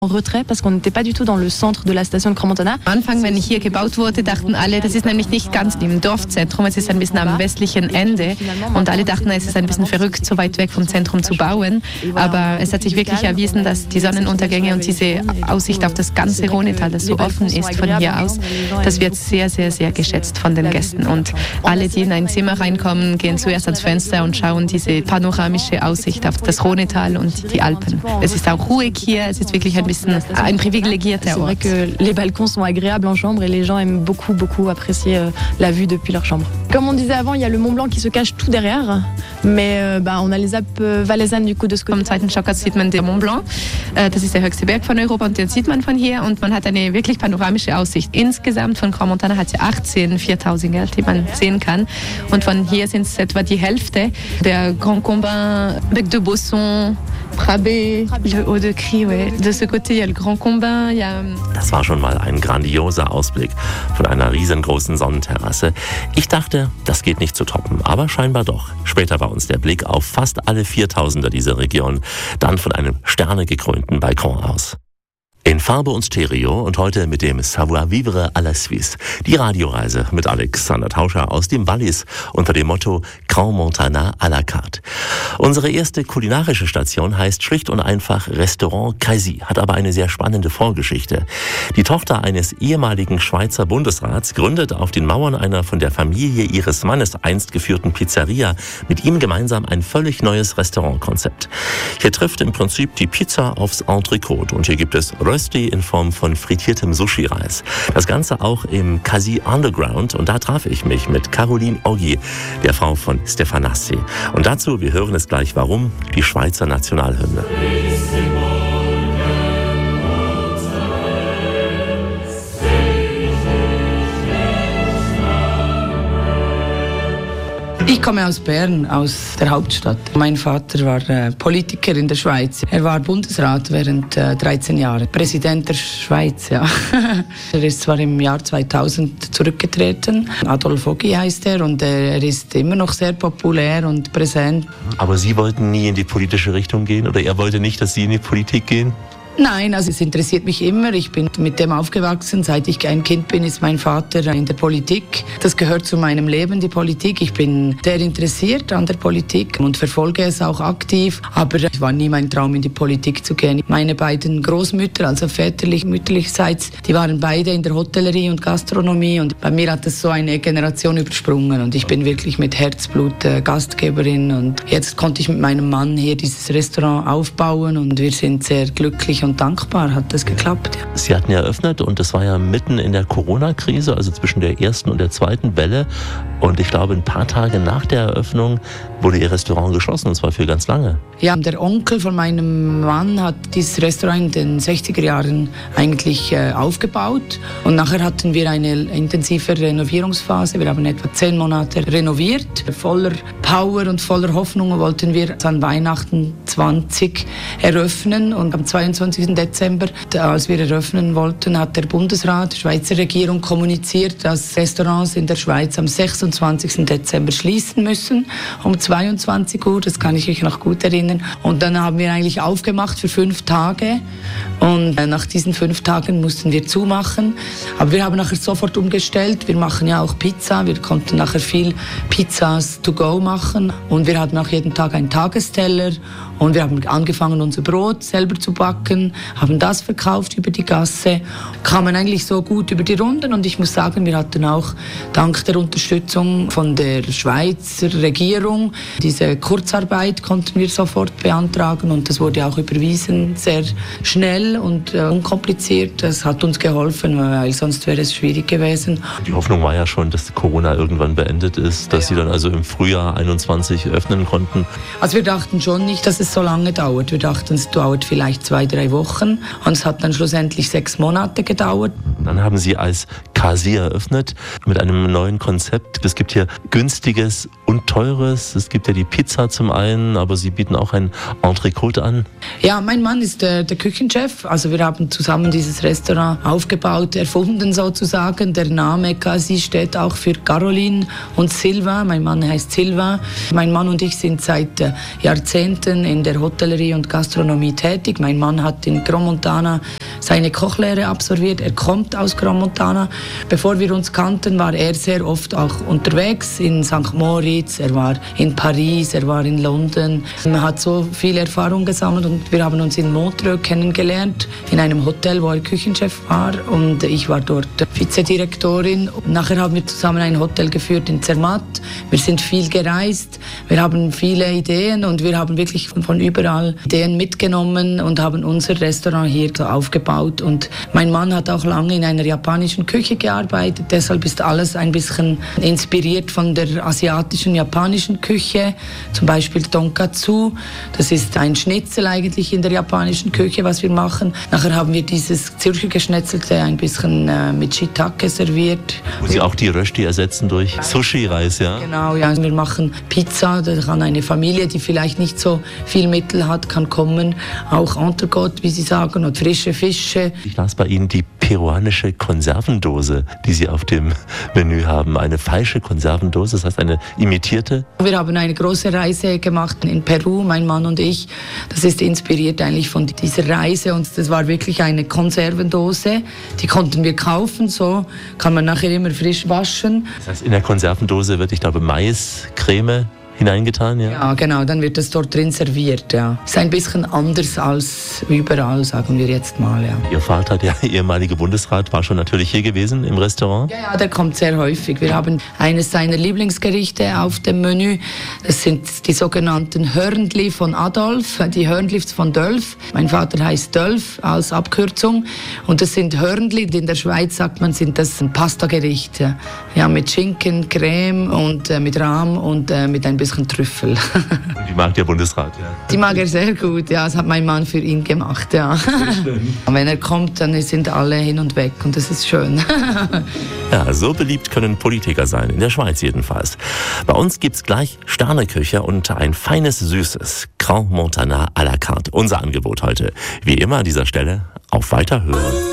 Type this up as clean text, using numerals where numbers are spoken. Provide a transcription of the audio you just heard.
Retrait, parce qu'on n'était pas du tout dans le centre de la station de Crans-Montana. Am Anfang, wenn hier gebaut wurde, dachten alle, das ist nämlich nicht ganz im Dorfzentrum, es ist ein bisschen am westlichen Ende. Und alle dachten, es ist ein bisschen verrückt, so weit weg vom Zentrum zu bauen. Aber es hat sich wirklich erwiesen, dass die Sonnenuntergänge und diese Aussicht auf das ganze Rhonetal, das so offen ist von hier aus, das wird sehr, sehr, sehr geschätzt von den Gästen. Und alle, die in ein Zimmer reinkommen, gehen zuerst ans Fenster und schauen diese panoramische Aussicht auf das Rhonetal und die Alpen. Es ist auch ruhig hier, es ist wirklich ein privilegierter Ort. C'est vrai que les balcons sont agréables en chambre et les gens aiment beaucoup, beaucoup apprécier la vue depuis leur chambre. Comme on disait avant, il y a le Mont Blanc qui se cache tout derrière, mais on a les Alpes valaisannes du coup de ce côté. Vom zweiten Stock aus sieht man den Mont Blanc. Das ist der höchste Berg von Europa und den sieht man von hier und man hat eine wirklich panoramische Aussicht. Insgesamt von Crans-Montana hat es 18 4000er, die man sehen kann. Und von hier sind es etwa die Hälfte. Der Grand Combin, Bec de Bosson, Prabé, le Haut de Cry, ouais. De ce côté, il y a le Grand Combin, il y a... Das war schon mal ein grandioser Ausblick von einer riesengroßen Sonnenterrasse. Ich dachte, das geht nicht zu toppen, aber scheinbar doch. Später war uns der Blick auf fast alle 4000er dieser Region dann von einem sternegekrönten Balkon aus. In Farbe und Stereo und heute mit dem Savoir-vivre à la Suisse. Die Radioreise mit Alexander Tauscher aus dem Wallis unter dem Motto Crans-Montana à la carte. Unsere erste kulinarische Station heißt schlicht und einfach Restaurant Caisy, hat aber eine sehr spannende Vorgeschichte. Die Tochter eines ehemaligen Schweizer Bundesrats gründet auf den Mauern einer von der Familie ihres Mannes einst geführten Pizzeria mit ihm gemeinsam ein völlig neues Restaurantkonzept. Hier trifft im Prinzip die Pizza aufs Entrecote und hier gibt es Rösti in Form von frittiertem Sushi-Reis. Das Ganze auch im Caisy Underground und da traf ich mich mit Caroline Oggi, der Frau von Stefanassi. Und dazu, wir hören es gleich, warum, die Schweizer Nationalhymne. Ich komme aus Bern, aus der Hauptstadt. Mein Vater war Politiker in der Schweiz. Er war Bundesrat während 13 Jahren. Präsident der Schweiz, ja. Er ist zwar im Jahr 2000 zurückgetreten. Adolf Oggi heißt er und er ist immer noch sehr populär und präsent. Aber Sie wollten nie in die politische Richtung gehen oder er wollte nicht, dass Sie in die Politik gehen? Nein, also es interessiert mich immer. Ich bin mit dem aufgewachsen. Seit ich ein Kind bin, ist mein Vater in der Politik. Das gehört zu meinem Leben, die Politik. Ich bin sehr interessiert an der Politik und verfolge es auch aktiv. Aber es war nie mein Traum, in die Politik zu gehen. Meine beiden Großmütter, also mütterlichseits, die waren beide in der Hotellerie und Gastronomie. Und bei mir hat es so eine Generation übersprungen. Und ich bin wirklich mit Herzblut Gastgeberin. Und jetzt konnte ich mit meinem Mann hier dieses Restaurant aufbauen. Und wir sind sehr glücklich und dankbar, hat das geklappt. Ja. Sie hatten ja eröffnet und das war ja mitten in der Corona-Krise, also zwischen der ersten und der zweiten Welle. Und ich glaube, ein paar Tage nach der Eröffnung wurde Ihr Restaurant geschlossen, und zwar für ganz lange. Ja, der Onkel von meinem Mann hat dieses Restaurant in den 60er Jahren eigentlich aufgebaut. Und nachher hatten wir eine intensive Renovierungsphase. Wir haben etwa 10 Monate renoviert. Voller Power und voller Hoffnung wollten wir an Weihnachten 20 eröffnen. Und am 22. Dezember, als wir eröffnen wollten, hat der Bundesrat, die Schweizer Regierung kommuniziert, dass Restaurants in der Schweiz am 26. Dezember schließen müssen, um 22 Uhr, das kann ich mich noch gut erinnern. Und dann haben wir eigentlich aufgemacht für 5 Tage und nach diesen 5 Tagen mussten wir zumachen. Aber wir haben nachher sofort umgestellt, wir machen ja auch Pizza, wir konnten nachher viel Pizzas to go machen und wir hatten auch jeden Tag einen Tagesteller und wir haben angefangen, unser Brot selber zu backen, haben das verkauft über die Gasse, kamen eigentlich so gut über die Runden und ich muss sagen, wir hatten auch dank der Unterstützung von der Schweizer Regierung diese Kurzarbeit konnten wir sofort beantragen und das wurde auch überwiesen, sehr schnell und unkompliziert. Das hat uns geholfen, weil sonst wäre es schwierig gewesen. Die Hoffnung war ja schon, dass Corona irgendwann beendet ist, dass Sie dann also im Frühjahr 21 öffnen konnten. Also wir dachten schon nicht, dass es so lange dauert. Wir dachten, es dauert vielleicht 2-3 Wochen und es hat dann schlussendlich 6 Monate gedauert. Dann haben Sie als Kasi eröffnet mit einem neuen Konzept. Es gibt hier Günstiges und Teures. Es gibt ja die Pizza zum einen, aber Sie bieten auch ein Entrecote an. Ja, mein Mann ist der Küchenchef. Also wir haben zusammen dieses Restaurant aufgebaut, erfunden sozusagen. Der Name Kasi steht auch für Caroline und Silva. Mein Mann heißt Silva. Mein Mann und ich sind seit Jahrzehnten in der Hotellerie und Gastronomie tätig. Mein Mann hat in Crans-Montana seine Kochlehre absolviert. Er kommt aus Crans-Montana. Bevor wir uns kannten, war er sehr oft auch unterwegs in St. Moritz. Er war in Paris, er war in London. Er hat so viel Erfahrung gesammelt und wir haben uns in Montreux kennengelernt, in einem Hotel, wo er Küchenchef war und ich war dort Vizedirektorin. Nachher haben wir zusammen ein Hotel geführt in Zermatt. Wir sind viel gereist, wir haben viele Ideen und wir haben wirklich von überall Ideen mitgenommen und haben unser Restaurant hier so aufgebaut. Und mein Mann hat auch lange in einer japanischen Küche gearbeitet, deshalb ist alles ein bisschen inspiriert von der asiatischen, japanischen Küche, zum Beispiel Tonkatsu. Das ist ein Schnitzel eigentlich in der japanischen Küche, was wir machen. Nachher haben wir dieses Zürcher Geschnetzelte ein bisschen mit Shiitake serviert. Wo Sie auch die Rösti ersetzen durch Sushi-Reis, ja? Genau, ja. Wir machen Pizza, da kann eine Familie, die vielleicht nicht so viel Mittel hat, kann kommen. Auch Entrecote, wie Sie sagen, und frische Fische. Ich las bei Ihnen die peruanische Konservendose, die Sie auf dem Menü haben. Eine falsche Konservendose, das heißt eine imitierte? Wir haben eine große Reise gemacht in Peru, mein Mann und ich. Das ist inspiriert eigentlich von dieser Reise und das war wirklich eine Konservendose. Die konnten wir kaufen, so kann man nachher immer frisch waschen. Das heißt, in der Konservendose wird, ich glaube, Maiscreme hineingetan, ja? Ja, genau, dann wird das dort drin serviert, ja. Ist ein bisschen anders als überall, sagen wir jetzt mal, ja. Ihr Vater, der ehemalige Bundesrat, war schon natürlich hier gewesen im Restaurant? Ja, der kommt sehr häufig. Wir haben eines seiner Lieblingsgerichte auf dem Menü. Das sind die sogenannten Hörnli von Adolf, die Hörnlis von Dölf. Mein Vater heißt Dölf als Abkürzung. Und das sind Hörnli, in der Schweiz sagt man, sind das Pastagerichte. Ja, mit Schinken, Creme und mit Rahm und mit ein bisschen Trüffel. Und die mag der Bundesrat, ja? Die mag er sehr gut, ja. Das hat mein Mann für ihn gemacht, ja. Wenn er kommt, dann sind alle hin und weg und das ist schön. Ja, so beliebt können Politiker sein, in der Schweiz jedenfalls. Bei uns gibt's gleich Sterneküche und ein feines Süßes. Crans-Montana à la carte, unser Angebot heute. Wie immer an dieser Stelle, auf Weiterhören.